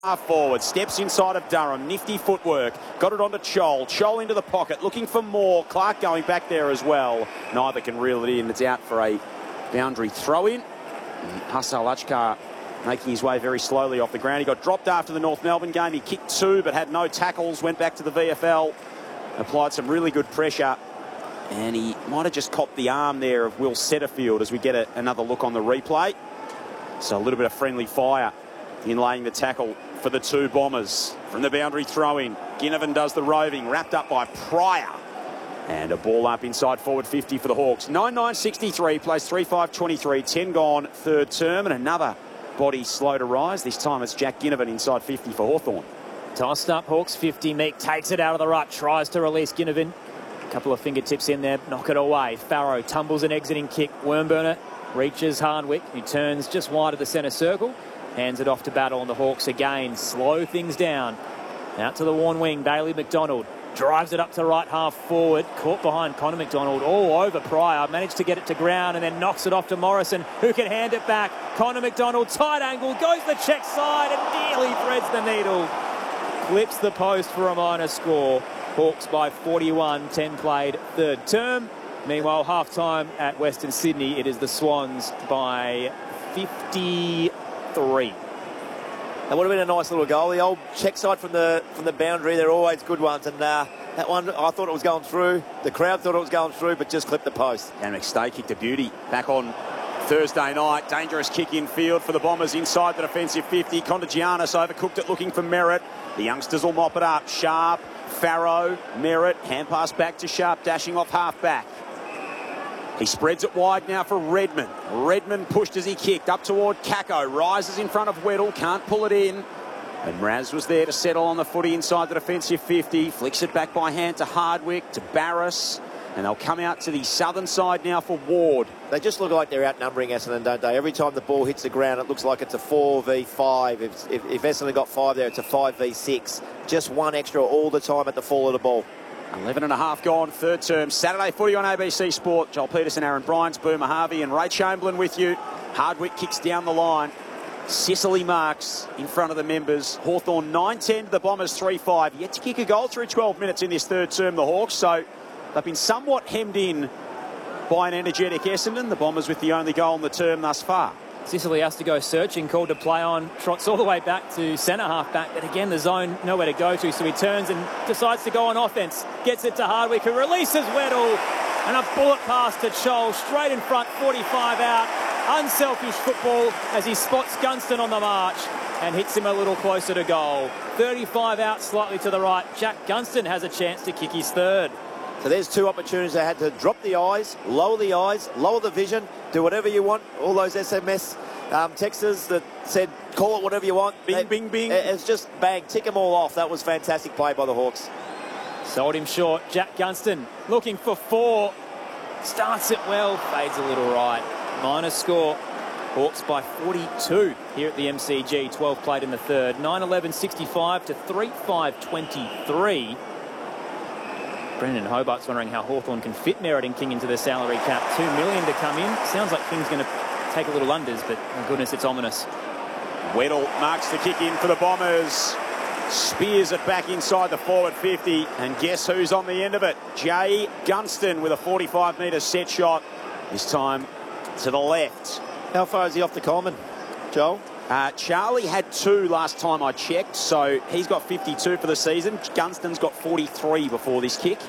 Half forward, steps inside of Durham, nifty footwork, got it onto Chol, Chol into the pocket, looking for more, Clark going back there as well, neither can reel it in, it's out for a boundary throw-in. Hassan Lachkar making his way very slowly off the ground. He got dropped after the North Melbourne game, he kicked 2 but had no tackles, went back to the VFL, applied some really good pressure, and he might have just copped the arm there of Will Setterfield as we get another look on the replay. So a little bit of friendly fire in laying the tackle for the two Bombers. From the boundary throw-in, Ginnivan does the roving, wrapped up by Pryor. And a ball up inside forward 50 for the Hawks. 9.9.63, plays 3.5.23, 10 gone, third term, and another body slow to rise. This time it's Jack Ginnivan inside 50 for Hawthorn. Tossed up, Hawks 50. Meek takes it out of the ruck, tries to release Ginnivan. A couple of fingertips in there, knock it away. Farrow tumbles an exiting kick. Wormburner reaches Hardwick, who turns just wide of the centre circle. Hands it off to Battle, and the Hawks again slow things down. Out to the worn wing, Bailey McDonald drives it up to right half forward. Caught behind Connor McDonald all over Pryor. Managed to get it to ground and then knocks it off to Morrison, who can hand it back. Connor McDonald, tight angle, goes the check side and nearly threads the needle. Clips the post for a minor score. Hawks by 41, 10 played, third term. Meanwhile, half-time at Western Sydney, it is the Swans by 53. That would have been a nice little goal. The old check side from the boundary, they're always good ones. And that one, I thought it was going through. The crowd thought it was going through, but just clipped the post. And McStay kicked a beauty back on Thursday night. Dangerous kick in field for the Bombers inside the defensive 50. Contagianis overcooked it looking for Merritt. The youngsters will mop it up. Sharp, Farrow, Merritt. Hand pass back to Sharp, dashing off half back. He spreads it wide now for Redmond. Redmond pushed as he kicked up toward Kako. Rises in front of Weddle. Can't pull it in. And Raz was there to settle on the footy inside the defensive 50. Flicks it back by hand to Hardwick, to Barris. And they'll come out to the southern side now for Ward. They just look like they're outnumbering Essendon, don't they? Every time the ball hits the ground, it looks like it's a 4v5. If Essendon got 5 there, it's a 5v6. Just one extra all the time at the fall of the ball. 11 and a half gone, third term. Saturday footy on ABC Sport. Joel Peterson, Aaron Bryans, Boomer Harvey and Ray Chamberlain with you. Hardwick kicks down the line. Sicily marks in front of the members. Hawthorn 9-10 to the Bombers 3-5. Yet to kick a goal through 12 minutes in this third term, the Hawks. So they've been somewhat hemmed in by an energetic Essendon. The Bombers with the only goal in the term thus far. Sicily has to go searching, called to play on, trots all the way back to centre half back, but again the zone nowhere to go to, so he turns and decides to go on offence. Gets it to Hardwick, who releases Weddle, and a bullet pass to Chol, straight in front, 45 out. Unselfish football as he spots Gunston on the march and hits him a little closer to goal. 35 out, slightly to the right. Jack Gunston has a chance to kick his third. So there's two opportunities. They had to drop the eyes, lower the vision, do whatever you want. All those SMS texters that said, call it whatever you want. Bing, bing, bing. It's just bang, tick them all off. That was fantastic play by the Hawks. Sold him short. Jack Gunston looking for 4. Starts it well, fades a little right. Minor score. Hawks by 42 here at the MCG. 12 played in the third. 9-11-65 to 3-5-23. Brendan Hobart's wondering how Hawthorn can fit Merritt and King into the salary cap. $2 million to come in. Sounds like King's going to take a little unders, but my goodness, it's ominous. Weddle marks the kick in for the Bombers. Spears it back inside the forward 50. And guess who's on the end of it? Jay Gunston with a 45-metre set shot. This time to the left. How far is he off the Coleman, Joel? Charlie had 2 last time I checked, so he's got 52 for the season. Gunston's got 43 before this kick.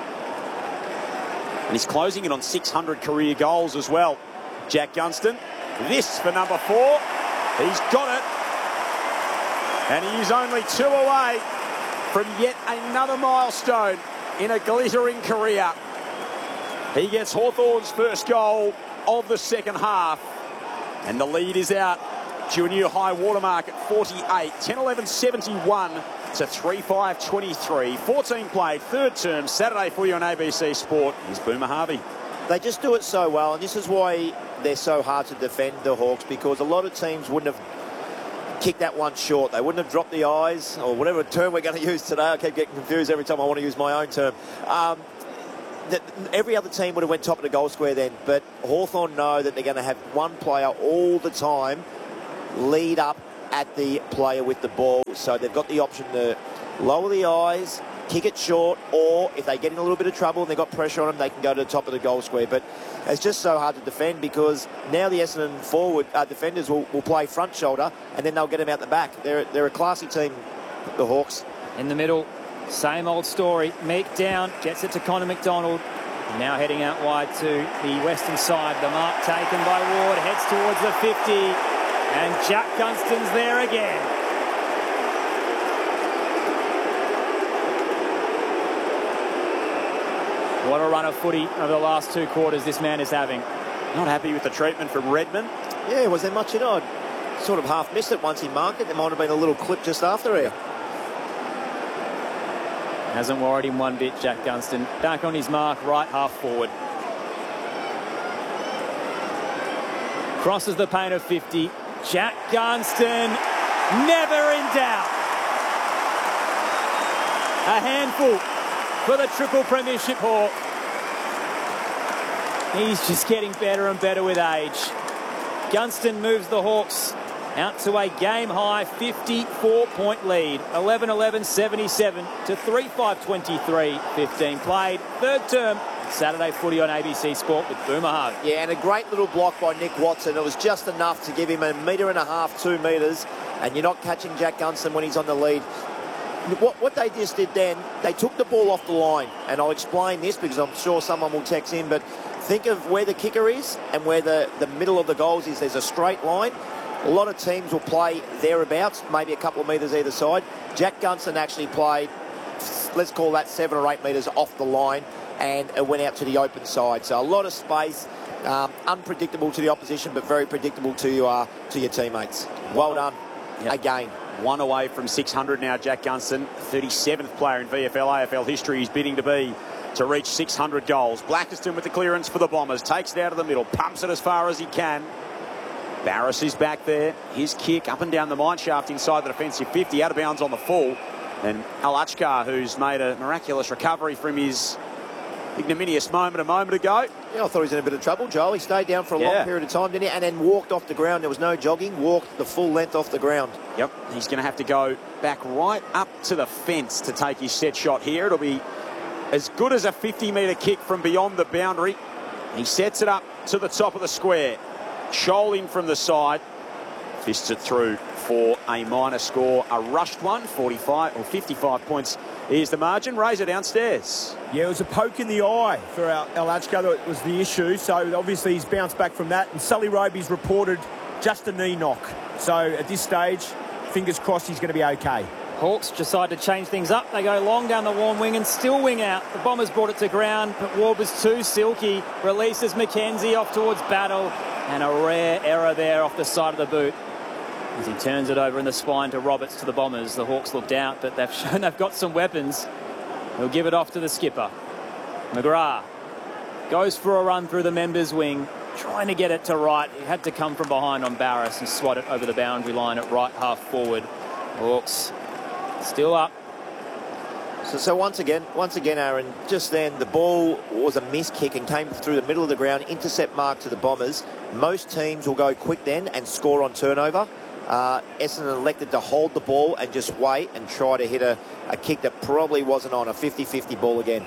And he's closing it on 600 career goals as well. Jack Gunston. This for number 4. He's got it. And he is only 2 away from yet another milestone in a glittering career. He gets Hawthorn's first goal of the second half. And the lead is out to a new high watermark at 48. 10-11-71 to 3-5-23. 14 played, third term, Saturday footy on ABC Sport. Here's Boomer Harvey. They just do it so well, and this is why they're so hard to defend, the Hawks, because a lot of teams wouldn't have kicked that one short. They wouldn't have dropped the eyes, or whatever term we're going to use today. I keep getting confused every time I want to use my own term. Every other team would have went top of the goal square then, but Hawthorn know that they're going to have one player all the time lead up at the player with the ball. So they've got the option to lower the eyes, kick it short, or if they get in a little bit of trouble and they've got pressure on them, they can go to the top of the goal square. But it's just so hard to defend because now the Essendon forward defenders will play front shoulder and then they'll get them out the back. They're a classy team, the Hawks. In the middle, same old story. Meek down, gets it to Connor McDonald. Now heading out wide to the western side. The mark taken by Ward, heads towards the 50. And Jack Gunston's there again. What a run of footy over the last 2 quarters this man is having. Not happy with the treatment from Redmond. Yeah, was there much in it? I sort of half missed it once he marked it. There might have been a little clip just after it. Hasn't worried him one bit, Jack Gunston. Back on his mark, right half forward. Crosses the paint of 50. Jack Gunston, never in doubt. A handful for the triple premiership Hawk. He's just getting better and better with age. Gunston moves the Hawks out to a game-high 54-point lead. 11-11-77 to 3-5-23-15 played. Third term, Saturday footy on ABC Sport with Boomer Hug. Yeah, and a great little block by Nick Watson. It was just enough to give him 1.5 metres, 2 metres, and you're not catching Jack Gunston when he's on the lead. What they just did then, they took the ball off the line, and I'll explain this because I'm sure someone will text in, but think of where the kicker is and where the middle of the goals is. There's a straight line. A lot of teams will play thereabouts, maybe a couple of metres either side. Jack Gunston actually played, let's call that 7 or 8 metres off the line, and it went out to the open side. So a lot of space, unpredictable to the opposition, but very predictable to your teammates. Well done, again. 1 away from 600 now, Jack Gunston. 37th player in VFL, AFL history he's bidding to be to reach 600 goals. Blackiston with the clearance for the Bombers. Takes it out of the middle, pumps it as far as he can. Barris is back there. His kick up and down the mine shaft inside the defensive 50, out of bounds on the full. And Alachkar, who's made a miraculous recovery from his ignominious moment a moment ago. Yeah, I thought he was in a bit of trouble, Joel. He stayed down for a long period of time, didn't he? And then walked off the ground. There was no jogging. Walked the full length off the ground. Yep. He's going to have to go back right up to the fence to take his set shot here. It'll be as good as a 50-metre kick from beyond the boundary. He sets it up to the top of the square. Scholl in from the side. Fists it through for a minor score. A rushed one. 45 or 55 points is the margin. Raise it downstairs. Yeah, it was a poke in the eye for Alachkar that was the issue. So obviously he's bounced back from that. And Sully Roby's reported just a knee knock. So at this stage, fingers crossed he's going to be okay. Hawks decide to change things up. They go long down the Warren wing and still wing out. The Bombers brought it to ground, but Ward was too silky. Releases McKenzie off towards Battle. And a rare error there off the side of the boot as he turns it over in the spine to Roberts to the Bombers. The Hawks looked out, but they've shown they've got some weapons. He'll give it off to the skipper. McGrath goes for a run through the members' wing, trying to get it to right. He had to come from behind on Barris and swat it over the boundary line at right half forward. Hawks still up. So once again, Aaron, just then the ball was a miss kick and came through the middle of the ground, intercept mark to the Bombers. Most teams will go quick then and score on turnover. Essendon elected to hold the ball and just wait and try to hit a kick that probably wasn't on. A 50-50 ball again.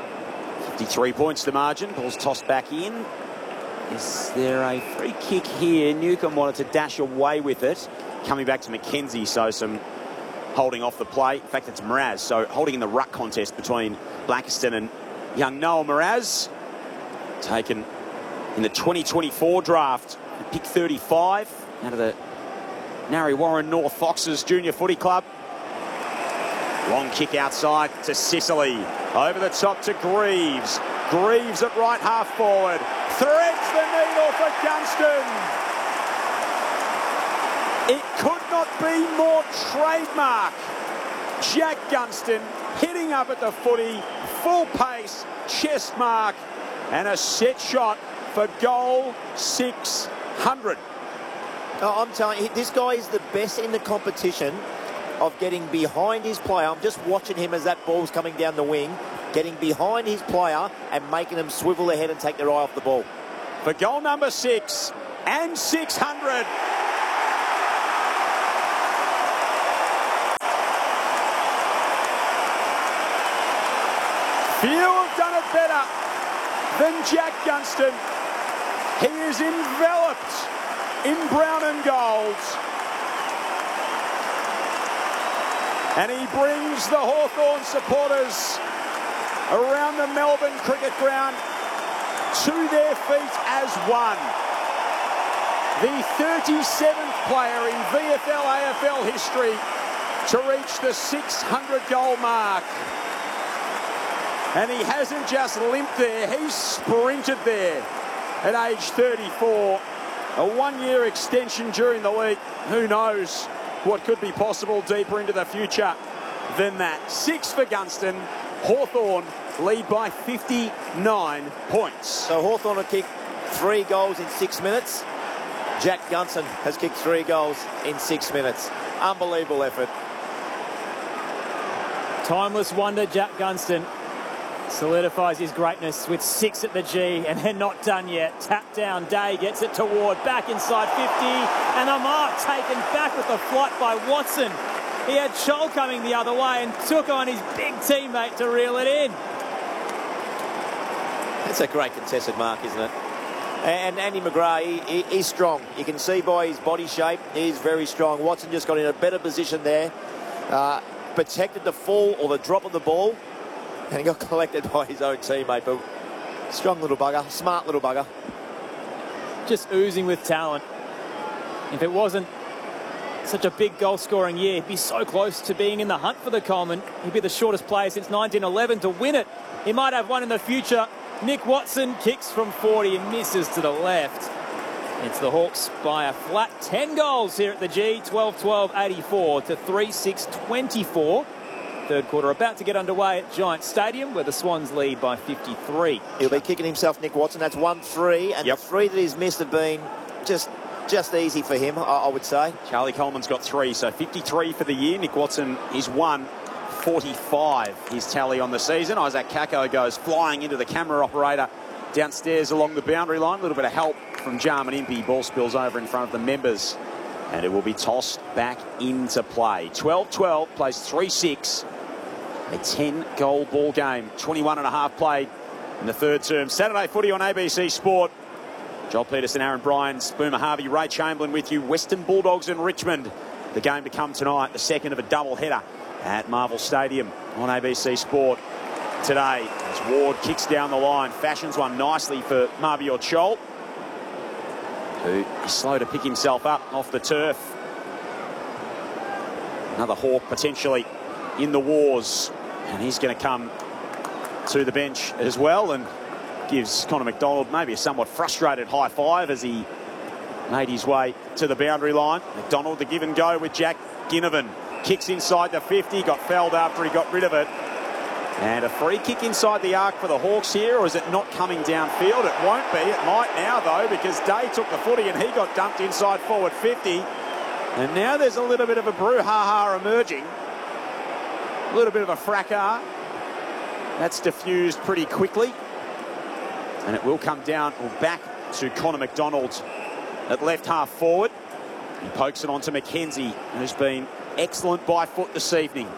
53 points the margin. Ball's tossed back in. Is there a free kick here? Newcombe wanted to dash away with it. Coming back to McKenzie, so some holding off the play. In fact, it's Mraz, so holding in the ruck contest between Blackiston and young Noel Mraz. Taken in the 2024 draft, pick 35 out of the Narre Warren North Foxes Junior Footy Club. Long kick outside to Sicily. Over the top to Greaves. Greaves at right half forward. Threads the needle for Gunston. It could not be more trademark. Jack Gunston hitting up at the footy, full pace, chest mark, and a set shot for goal 600. Oh, I'm telling you, this guy is the best in the competition of getting behind his player. I'm just watching him as that ball's coming down the wing, getting behind his player and making them swivel their head and take their eye off the ball. For goal number 6 and 600. Few have done it better than Jack Gunston. He is enveloped in brown and gold. And he brings the Hawthorn supporters around the Melbourne Cricket Ground to their feet as one. The 37th player in VFL AFL history to reach the 600-goal mark. And he hasn't just limped there, he's sprinted there at age 34. A one-year extension during the week. Who knows what could be possible deeper into the future than that. 6 for Gunston. Hawthorn lead by 59 points. So Hawthorn have kicked 3 goals in 6 minutes. Jack Gunston has kicked 3 goals in 6 minutes. Unbelievable effort. Timeless wonder Jack Gunston solidifies his greatness with 6 at the G, and they're not done yet. Tap down, Day gets it to Ward, back inside 50, and a mark taken back with the flight by Watson. He had Scholl coming the other way and took on his big teammate to reel it in. That's a great contested mark, isn't it? And Andy McGrath, he's strong. You can see by his body shape, he's very strong. Watson just got in a better position there, protected the fall or the drop of the ball, and he got collected by his own teammate. But strong little bugger, smart little bugger. Just oozing with talent. If it wasn't such a big goal-scoring year, he'd be so close to being in the hunt for the Coleman. He'd be the shortest player since 1911 to win it. He might have one in the future. Nick Watson kicks from 40 and misses to the left. It's the Hawks by a flat 10 goals here at the G. 12-12, 84 to 3-6, 24. Third quarter about to get underway at Giant Stadium, where the Swans lead by 53. He'll be kicking himself, Nick Watson. That's 1-3, and the 3 that he's missed have been just easy for him, I would say. Charlie Coleman's got 3, so 53 for the year. Nick Watson is 1-45, his tally on the season. Isaac Kako goes flying into the camera operator downstairs along the boundary line. A little bit of help from Jarman Impey. Ball spills over in front of the members, and it will be tossed back into play. 12-12, plays 3-6. A 10-goal ball game. 21.5 played in the third term. Saturday footy on ABC Sport. Joel Peterson, Aaron Bryans, Boomer Harvey, Ray Chamberlain with you. Western Bulldogs and Richmond. The game to come tonight, the second of a double header at Marvel Stadium on ABC Sport today. As Ward kicks down the line, fashions one nicely for Mabior Chol, who is slow to pick himself up off the turf. Another Hawk potentially in the wars, and he's going to come to the bench as well and gives Connor McDonald maybe a somewhat frustrated high five as he made his way to the boundary line. McDonald, the give and go with Jack Ginnivan. Kicks inside the 50, got fouled after he got rid of it. And a free kick inside the arc for the Hawks here, or is it not coming downfield? It won't be. It might now, though, because Day took the footy and he got dumped inside forward 50. And now there's a little bit of a brouhaha emerging. A little bit of a fracas. That's diffused pretty quickly. And it will come down or back to Connor McDonald at left half forward. He pokes it on to McKenzie, who's been excellent by foot this evening.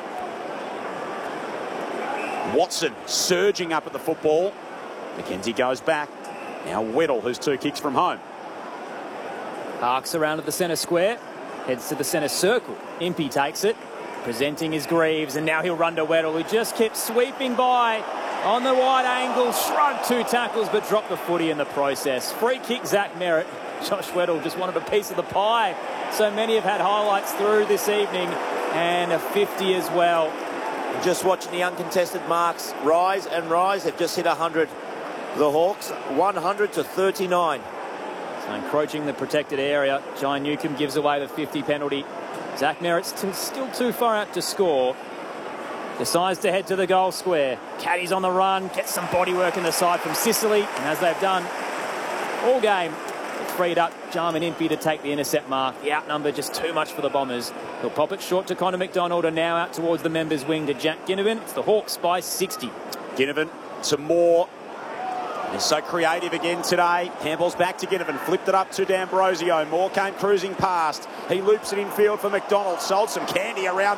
Watson surging up at the football. McKenzie goes back. Now Weddle, who's 2 kicks from home. Arcs around at the centre square. Heads to the centre circle. Impey takes it. Presenting his Greaves, and now he'll run to Weddle, who just kept sweeping by on the wide angle. Shrugged 2 tackles, but dropped the footy in the process. Free kick, Zach Merritt. Josh Weddle just wanted a piece of the pie. So many have had highlights through this evening, and a 50 as well. Just watching the uncontested marks rise and rise. They've just hit 100. The Hawks, 100 to 39. So encroaching the protected area. Jai Newcomb gives away the 50 penalty. Zach Merritt's still too far out to score. Decides to head to the goal square. Caddy's on the run. Gets some body work in the side from Sicily. And as they've done all game, it freed up Jarman Impey to take the intercept mark. The outnumber just too much for the Bombers. He'll pop it short to Connor McDonald, and now out towards the members' wing to Jack Ginnivan. It's the Hawks by 60. Ginnivan to Moore. He's so creative again today. Handball's back to Ginnivan. Flipped it up to D'Ambrosio. Moore came cruising past. He loops it infield for McDonald. Sold some candy around